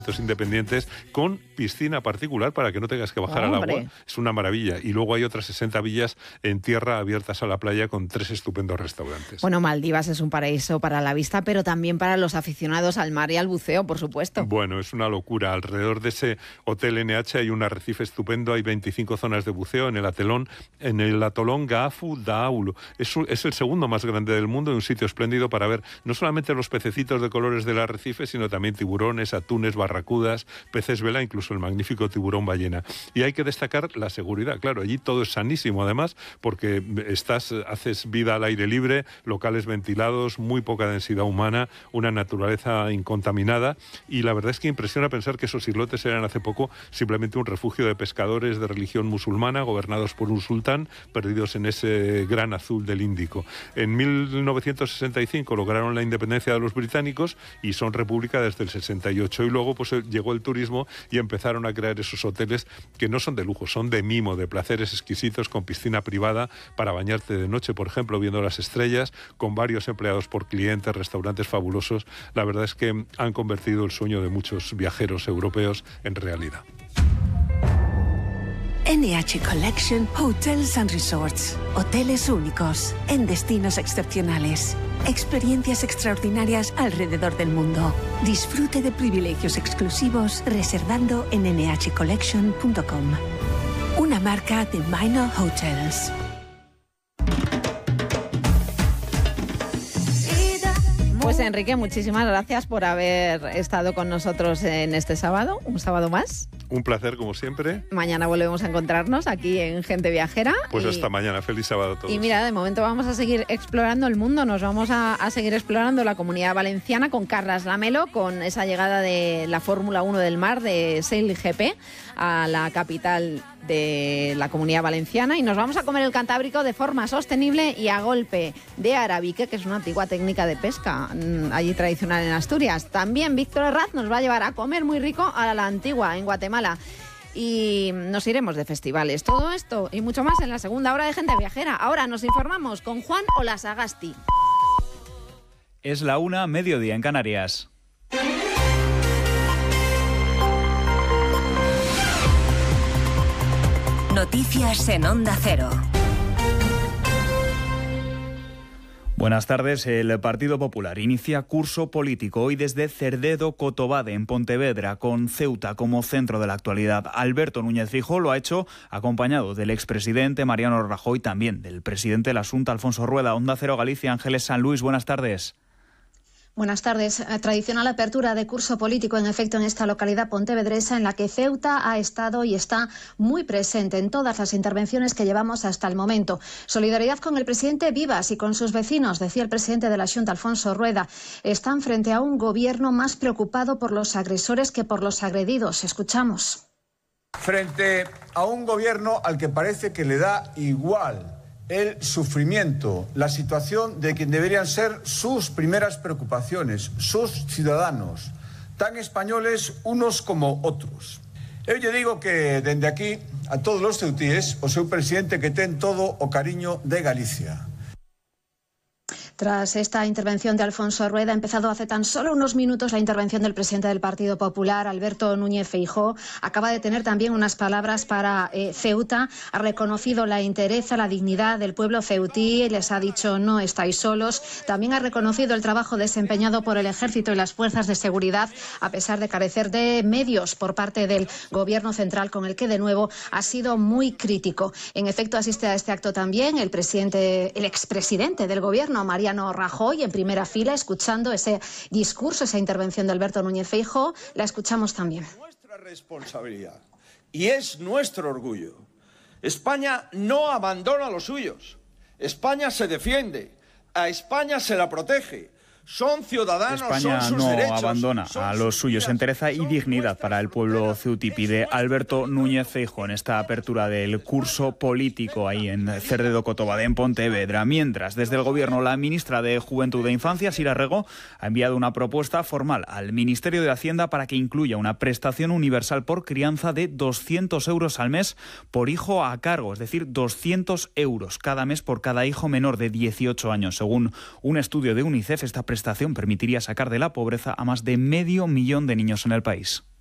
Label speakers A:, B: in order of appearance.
A: independientes con piscina particular para que no tengas que bajar al agua. Es una maravilla. Y luego hay otras 60 villas en tierra abiertas a la playa con 3 estupendos restaurantes.
B: Bueno, Maldivas es un paraíso para la vista, pero también para los aficionados al mar y al buceo, por supuesto.
A: Bueno, es una locura. Alrededor de ese hotel NH hay un arrecife estupendo, hay 25 zonas de buceo en el atolón Gaafu Da'aulu. Es el segundo más grande del mundo y un sitio espléndido para ver no solamente los pececitos de colores del arrecife, sino también tiburones, atunes, barracudas, peces vela, incluso el magnífico tiburón ballena. Y hay que destacar la seguridad. Claro, allí todo es sanísimo además, porque haces vida al aire libre, locales ventilados, muy poca densidad humana, una naturaleza incontaminada, y la verdad es que impresiona pensar que esos islotes eran hace poco simplemente un refugio de pescadores de religión musulmana gobernados por un sultán, perdidos en ese gran azul del Índico. En 1965 lograron la independencia de los británicos y son república desde el 68, y luego pues llegó el turismo y empezaron a crear esos hoteles que no son de lujo, son de mimo, de placeres exquisitos, con piscina privada para bañarte de noche, por ejemplo, viendo las estrellas, con varios empleados por clientes, restaurantes fabulosos. La verdad es que han convertido el sueño de muchos viajeros europeos en realidad.
C: NH Collection Hotels and Resorts. Hoteles únicos, en destinos excepcionales. Experiencias extraordinarias alrededor del mundo. Disfrute de privilegios exclusivos reservando en nhcollection.com. Una marca de Minor Hotels.
B: Pues Enrique, muchísimas gracias por haber estado con nosotros en este sábado, un sábado más.
A: Un placer, como siempre.
B: Mañana volvemos a encontrarnos aquí en Gente Viajera.
A: Pues hasta mañana, feliz sábado a todos.
B: Y mira, de momento vamos a seguir explorando el mundo, nos vamos a seguir explorando la Comunidad Valenciana con Carlas Lamelo, con esa llegada de la Fórmula 1 del mar de SailGP a la capital de la Comunidad Valenciana, y nos vamos a comer el Cantábrico de forma sostenible y a golpe de arabique, que es una antigua técnica de pesca allí tradicional en Asturias. También Víctor Herraz nos va a llevar a comer muy rico a la Antigua en Guatemala. Y nos iremos de festivales. Todo esto y mucho más en la segunda hora de Gente Viajera. Ahora nos informamos con Juan Olasagasti.
D: Es la 1:00, mediodía en Canarias.
E: Noticias en Onda Cero.
D: Buenas tardes. El Partido Popular inicia curso político hoy desde Cerdedo Cotobade, en Pontevedra, con Ceuta como centro de la actualidad. Alberto Núñez Feijóo lo ha hecho acompañado del expresidente Mariano Rajoy, también del presidente de la Xunta, Alfonso Rueda. Onda Cero Galicia, Ángeles San Luis, buenas tardes.
F: Buenas tardes. Tradicional apertura de curso político en efecto en esta localidad pontevedresa, en la que Ceuta ha estado y está muy presente en todas las intervenciones que llevamos hasta el momento. Solidaridad con el presidente Vivas y con sus vecinos, decía el presidente de la Xunta, Alfonso Rueda. Están frente a un gobierno más preocupado por los agresores que por los agredidos. Escuchamos.
G: Frente a un gobierno al que parece que le da igual el sufrimiento, la situación de quien deberían ser sus primeras preocupaciones, sus ciudadanos, tan españoles unos como otros. Eu lle digo que dende aquí a todos os ceutíes o seu presidente que ten todo o cariño de Galicia.
F: Tras esta intervención de Alfonso Rueda, ha empezado hace tan solo unos minutos la intervención del presidente del Partido Popular, Alberto Núñez Feijóo. Acaba de tener también unas palabras para Ceuta. Ha reconocido la entereza, la dignidad del pueblo ceutí. Les ha dicho no estáis solos. También ha reconocido el trabajo desempeñado por el Ejército y las fuerzas de seguridad, a pesar de carecer de medios por parte del Gobierno central, con el que de nuevo ha sido muy crítico. En efecto, asiste a este acto también el expresidente del Gobierno, Mariano Rajoy, en primera fila, escuchando ese discurso, esa intervención de Alberto Núñez Feijóo. La escuchamos también.
G: Nuestra responsabilidad y es nuestro orgullo. España no abandona a los suyos. España se defiende. A España se la protege. Son ciudadanos,
D: España
G: son sus
D: no
G: derechos,
D: abandona a los suyos. Entereza y dignidad para el pueblo ceutí, pide Alberto Núñez Feijóo en esta apertura del curso político ahí en Cerdedo Cotobade, en Pontevedra. Mientras, desde el Gobierno, la ministra de Juventud e Infancia, Sira Rego, ha enviado una propuesta formal al Ministerio de Hacienda para que incluya una prestación universal por crianza de 200 euros al mes por hijo a cargo, es decir, 200 euros cada mes por cada hijo menor de 18 años. Según un estudio de UNICEF, esta prestación prestación permitiría sacar de la pobreza a más de 500.000 de niños en el país.